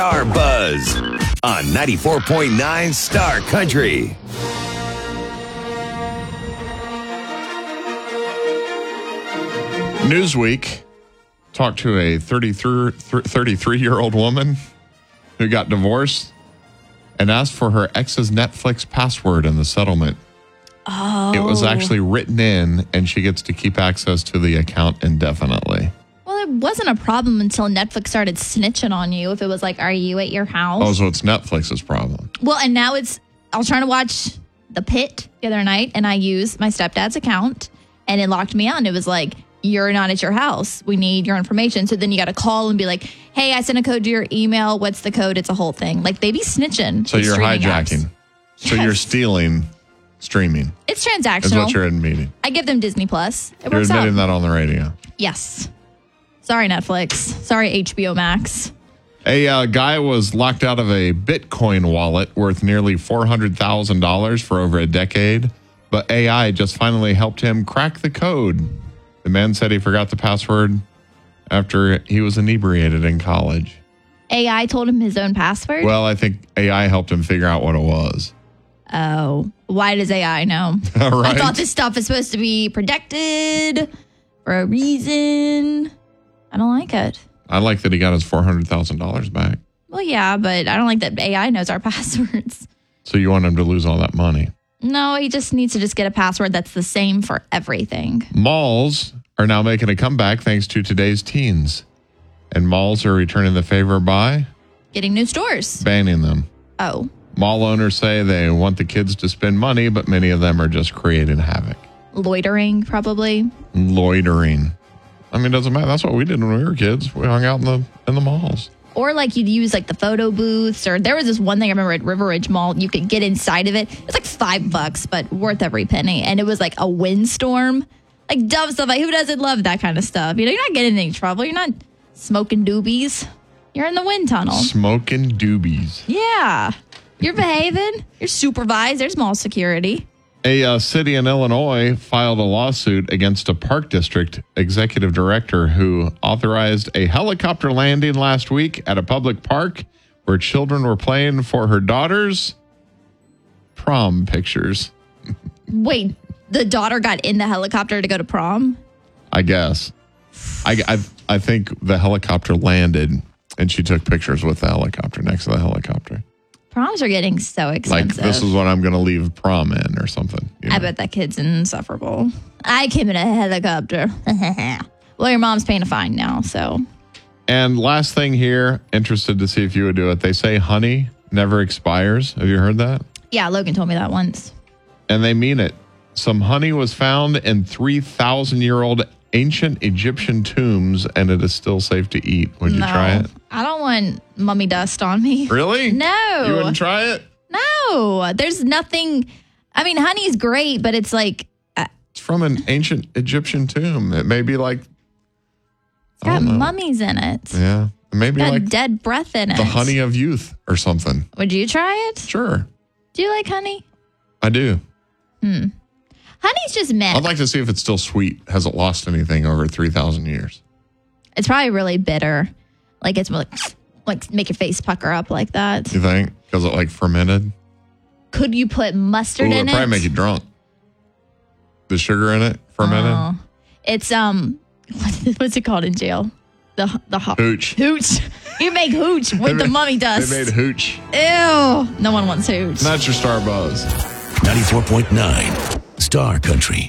Star Buzz on 94.9 Star Country. Newsweek talked to a 33-year-old woman who got divorced and asked for her ex's Netflix password in the settlement. Oh. It was actually written in, and she gets to keep access to the account indefinitely. Well, it wasn't a problem until Netflix started snitching on you. If it was like, are you at your house? Oh, so it's Netflix's problem. Well, and now I was trying to watch The Pit the other night, and I used my stepdad's account, and it locked me out. And it was like, you're not at your house. We need your information. So then you got to call and be like, hey, I sent a code to your email. What's the code? It's a whole thing. Like, they be snitching. So you're hijacking. Yes. So you're stealing streaming. It's transactional. Is what you're admitting. I give them Disney Plus. It You're works admitting out. that on the radio. Yes. Sorry, Netflix. Sorry, HBO Max. A guy was locked out of a Bitcoin wallet worth nearly $400,000 for over a decade, but AI just finally helped him crack the code. The man said he forgot the password after he was inebriated in college. AI told him his own password? Well, I think AI helped him figure out what it was. Oh, why does AI know? Right? I thought this stuff is supposed to be protected for a reason. I don't like it. I like that he got his $400,000 back. Well, yeah, but I don't like that AI knows our passwords. So you want him to lose all that money? No, he just needs to just get a password that's the same for everything. Malls are now making a comeback thanks to today's teens. And malls are returning the favor by Getting new stores. banning them. Oh. Mall owners say they want the kids to spend money, but many of them are just creating havoc. Loitering, probably. Loitering. I mean, it doesn't matter. That's what we did when we were kids. We hung out in the malls. Or like you'd use like the photo booths, or there was this one thing I remember at River Ridge Mall, you could get inside of it. It's like $5, but worth every penny. And it was like a windstorm, like dumb stuff. Like who doesn't love that kind of stuff? You know, you're not getting in any trouble. You're not smoking doobies. You're in the wind tunnel. Smoking doobies. Yeah. You're behaving. You're supervised. There's mall security. A city in Illinois filed a lawsuit against a park district executive director who authorized a helicopter landing last week at a public park where children were playing for her daughter's prom pictures. Wait, the daughter got in the helicopter to go to prom? I guess. I think the helicopter landed and she took pictures with the helicopter next to the helicopter. Proms are getting so expensive. Like, this is what I'm going to leave prom in or something. You know? I bet that kid's insufferable. I came in a helicopter. Well, your mom's paying a fine now, so. And last thing here, interested to see if you would do it. They say honey never expires. Have you heard that? Yeah, Logan told me that once. And they mean it. Some honey was found in 3,000-year-old ancient Egyptian tombs, and it is still safe to eat. Would you try it? I don't want mummy dust on me. Really? No. You wouldn't try it? No. There's nothing. I mean, honey's great, but it's like. It's from an ancient Egyptian tomb. It may be like. It's got mummies in it. Yeah. Maybe Got like dead breath in it. the honey of youth or something. Would you try it? Sure. Do you like honey? I do. Honey's just meh. I'd like to see if it's still sweet. Has it lost anything over 3,000 years? It's probably really bitter. Like it's more like make your face pucker up like that. You think? Because it like fermented? Could you put mustard in It'd it? probably make you drunk. The sugar in it fermented? Oh. It's what's it called in jail? The Hooch. Hooch. You make hooch with the mummy dust. They made hooch. Ew. No one wants hooch. That's your Star Buzz. 94.9 Star Country.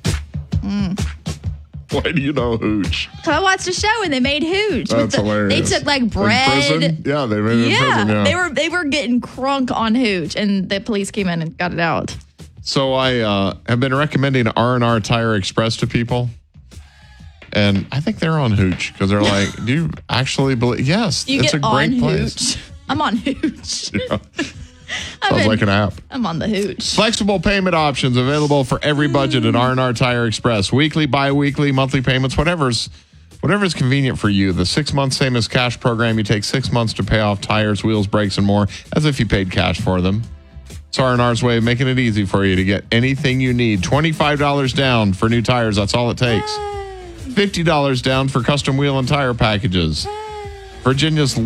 Why do you know hooch? So I watched a show and they made hooch. That's hilarious. They took like In bread. prison? Yeah, they made it in prison. Yeah. They were getting crunk on hooch, and the police came in and got it out. So I have been recommending R&R Tire Express to people. And I think they're on hooch because they're like, do you actually believe? Yes, You it's get a great on place. hooch. I'm on hooch. Yeah. Sounds like an app. I'm on the hooch. Flexible payment options available for every budget at R&R Tire Express. Weekly, bi-weekly, monthly payments, whatever's convenient for you. The 6-month same as cash program. You take 6 months to pay off tires, wheels, brakes, and more as if you paid cash for them. It's R&R's way of making it easy for you to get anything you need. $25 down for new tires. That's all it takes. $50 down for custom wheel and tire packages. Virginia's